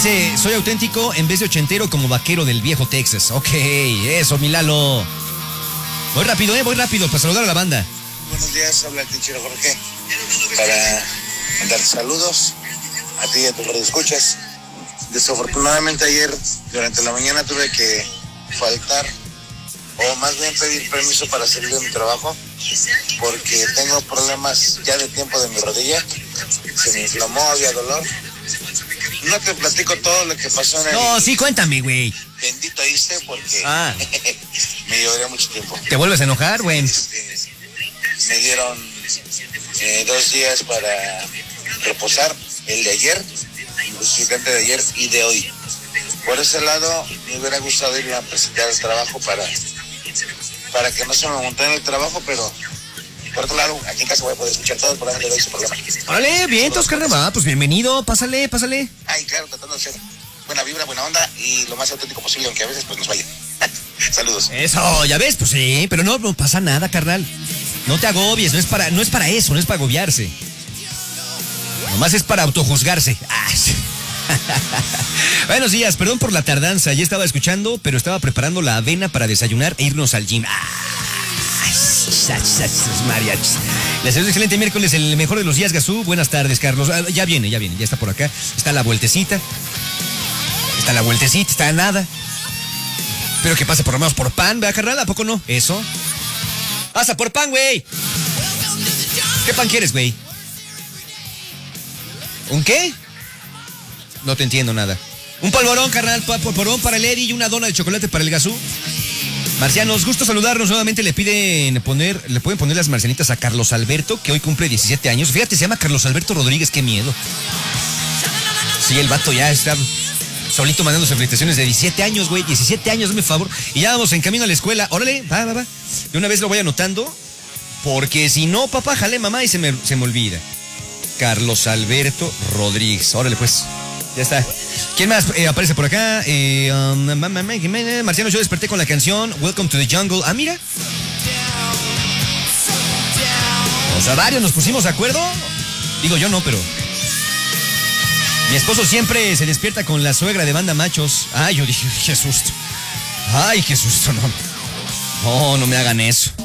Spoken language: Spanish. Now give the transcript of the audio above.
Dice, soy auténtico en vez de ochentero como vaquero del viejo Texas. Ok, eso, mi Lalo. Voy rápido, para saludar a la banda. Buenos días, habla el Tinchero Jorge. Para mandar saludos a ti y a tus radioescuchas. Desafortunadamente ayer, durante la mañana, tuve que faltar, o más bien pedir permiso para salir de mi trabajo, porque tengo problemas ya de tiempo de mi rodilla. Se me inflamó, había dolor. No te platico todo lo que pasó en el... No, sí, cuéntame, güey. Bendito ISSSTE, porque me llevaría mucho tiempo. ¿Te vuelves a enojar, güey? Me dieron 2 días para reposar, el de ayer, el siguiente de ayer y de hoy. Por ese lado, me hubiera gustado ir a presentar el trabajo para que no se me montara en el trabajo, pero por otro lado, aquí en casa voy a poder escuchar todo el programa de hoy sin problema. Órale, bien, Oscar, va, pues bienvenido, pásale. Ay, claro, tratando de ser buena vibra, buena onda y lo más auténtico posible, aunque a veces pues nos vaya. Saludos. Eso, ya ves, pues sí, pero no pasa nada, carnal. No te agobies, no es para eso, no es para agobiarse. Nomás es para autojuzgarse. Buenos días, perdón por la tardanza, ya estaba escuchando, pero estaba preparando la avena para desayunar e irnos al gym. Mariachis. Les deseo un excelente miércoles, el mejor de los días, Gazú. Buenas tardes, Carlos. Ya viene, ya está por acá. Está la vueltecita, está nada. Pero que pase por lo menos por pan, ¿verdad, carnal? ¿A poco no? Eso. Pasa por pan, güey. ¿Qué pan quieres, güey? ¿Un qué? No te entiendo nada. Un polvorón, carnal, polvorón para el Eri y una dona de chocolate para el Gazú. Marcianos, gusto saludarnos. Nuevamente le pueden poner las marcianitas a Carlos Alberto, que hoy cumple 17 años. Fíjate, se llama Carlos Alberto Rodríguez, qué miedo. Sí, el vato ya está solito mandándose felicitaciones de 17 años, güey. 17 años, dame favor. Y ya vamos en camino a la escuela. Órale, va. De una vez lo voy anotando, porque si no, papá, jale mamá y se me olvida. Carlos Alberto Rodríguez. Órale, pues. Ya está. ¿Quién más aparece por acá? Marciano, yo desperté con la canción Welcome to the Jungle. Ah, mira. O sea, varios nos pusimos de acuerdo. Digo yo no, pero mi esposo siempre se despierta con la suegra de Banda Machos. Ay, yo dije, qué susto. Ay, qué susto, no me hagan eso.